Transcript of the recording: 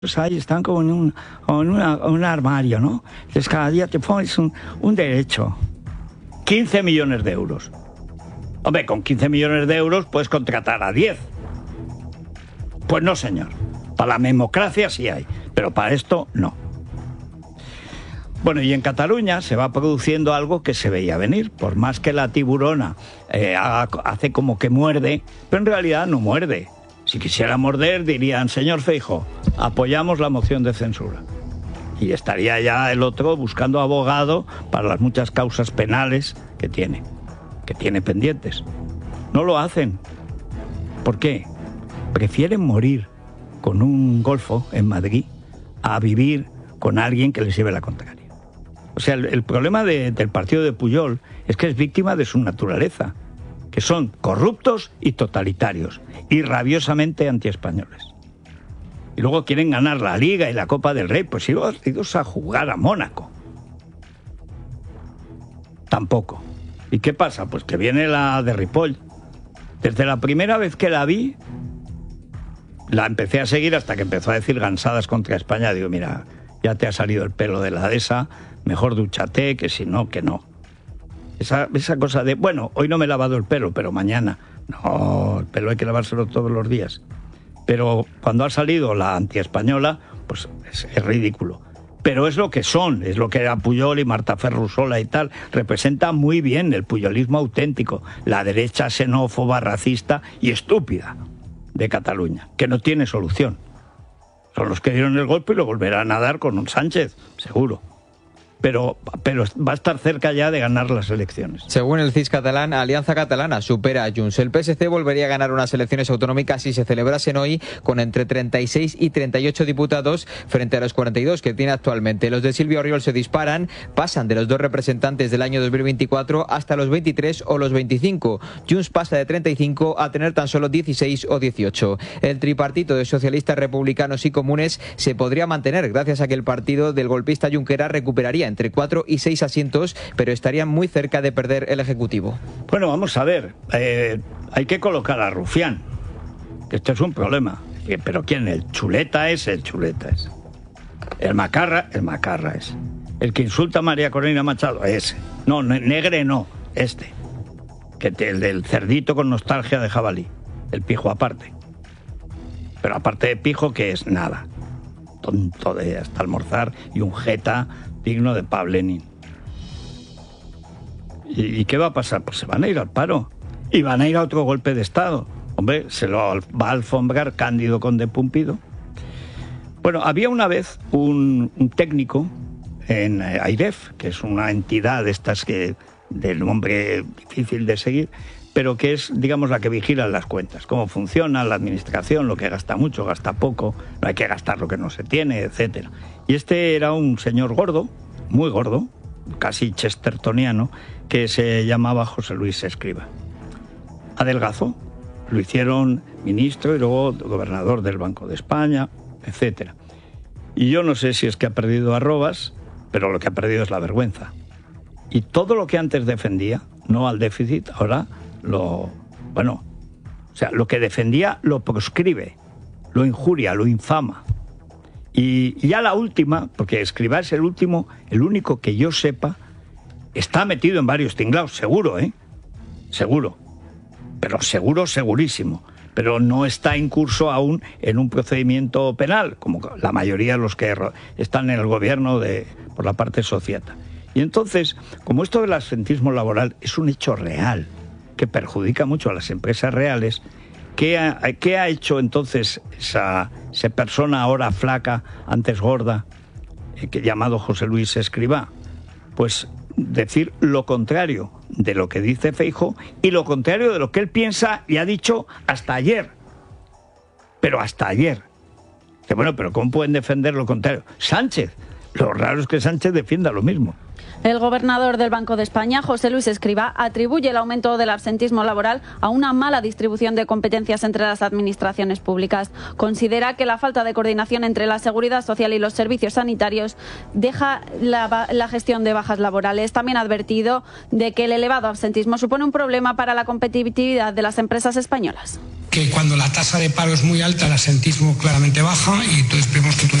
Pues ahí están como en un armario, ¿no? Entonces cada día te pones un derecho. 15 millones de euros. Hombre, con 15 millones de euros puedes contratar a 10. Pues no, señor. Para la democracia sí hay, pero para esto no. Bueno, y en Cataluña se va produciendo algo que se veía venir. Por más que la tiburona hace como que muerde, pero en realidad no muerde. Si quisiera morder, dirían, señor Feijóo, apoyamos la moción de censura. Y estaría ya el otro buscando abogado para las muchas causas penales que tiene pendientes. No lo hacen. ¿Por qué? Prefieren morir con un golfo en Madrid a vivir con alguien que les lleve la contraria. O sea, el problema del partido de Pujol es que es víctima de su naturaleza, que son corruptos y totalitarios, y rabiosamente antiespañoles. Y luego quieren ganar la Liga y la Copa del Rey, pues idos a jugar a Mónaco. Tampoco. ¿Y qué pasa? Pues que viene la de Ripoll. Desde la primera vez que la vi, la empecé a seguir hasta que empezó a decir gansadas contra España. Digo, mira, ya te ha salido el pelo de la dehesa, mejor dúchate, que si no, que no. Esa cosa de, bueno, hoy no me he lavado el pelo, pero mañana. No, el pelo hay que lavárselo todos los días. Pero cuando ha salido la antiespañola, pues es ridículo. Pero es lo que son, es lo que era Pujol y Marta Ferrusola y tal. Representa muy bien el pujolismo auténtico, la derecha xenófoba, racista y estúpida de Cataluña, que no tiene solución. Son los que dieron el golpe y lo volverán a dar con un Sánchez, seguro. Pero va a estar cerca ya de ganar las elecciones. Según el CIS catalán, Alianza Catalana supera a Junts. El PSC volvería a ganar unas elecciones autonómicas si se celebrasen hoy, con entre 36 y 38 diputados frente a los 42 que tiene actualmente. Los de Silvia Oriol se disparan, pasan de los 2 representantes del año 2024 hasta los 23 o los 25. Junts pasa de 35 a tener tan solo 16 o 18. El tripartito de socialistas, republicanos y comunes se podría mantener gracias a que el partido del golpista Junqueras recuperaría entre 4 y 6 asientos, pero estarían muy cerca de perder el Ejecutivo. Bueno, vamos a ver. Hay que colocar a Rufián, que esto es un problema. ¿Pero quién? ¿El chuleta es? El chuleta es. ¿El macarra? El macarra es. ¿El que insulta a María Corina Machado? Ese. No, Negre no, este. El del cerdito con nostalgia de jabalí. El pijo aparte. Pero aparte de pijo, que es nada. Tonto de hasta almorzar y un jeta digno de Pablo Lenin. ¿Y qué va a pasar? Pues se van a ir al paro y van a ir a otro golpe de Estado. Hombre, se lo va a alfombrar Cándido Conde Pumpido. Bueno, había una vez un técnico en AIREF, que es una entidad de estas que del nombre difícil de seguir, pero que es, digamos, la que vigila las cuentas, cómo funciona la administración, lo que gasta mucho, gasta poco, no hay que gastar lo que no se tiene, etcétera. Y este era un señor gordo, muy gordo, casi chestertoniano, que se llamaba José Luis Escrivá. Adelgazó, lo hicieron ministro y luego gobernador del Banco de España, etcétera. Y yo no sé si es que ha perdido arrobas, pero lo que ha perdido es la vergüenza. Y todo lo que antes defendía, no al déficit, ahora lo que defendía lo proscribe, lo injuria, lo infama. Y ya la última, porque Escrivá es el único que yo sepa, está metido en varios tinglaos, seguro, seguro, pero seguro, segurísimo, pero no está en curso aún en un procedimiento penal, como la mayoría de los que están en el gobierno por la parte sociata. Y entonces, como esto del absentismo laboral es un hecho real, que perjudica mucho a las empresas reales, ¿qué ha hecho entonces esa persona ahora flaca, antes gorda, llamado José Luis Escrivá? Pues decir lo contrario de lo que dice Feijóo y lo contrario de lo que él piensa y ha dicho hasta ayer. Pero hasta ayer. Bueno, pero ¿cómo pueden defender lo contrario? Sánchez. Lo raro es que Sánchez defienda lo mismo. El gobernador del Banco de España, José Luis Escrivá, atribuye el aumento del absentismo laboral a una mala distribución de competencias entre las administraciones públicas. Considera que la falta de coordinación entre la seguridad social y los servicios sanitarios deja la gestión de bajas laborales. También ha advertido de que el elevado absentismo supone un problema para la competitividad de las empresas españolas. que cuando la tasa de paro es muy alta el absentismo claramente baja y entonces vemos que